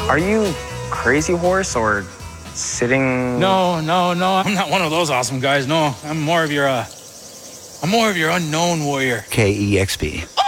Are you Crazy Horse or sitting? No. I'm not one of those awesome guys. No, I'm more of your unknown warrior. KEXP.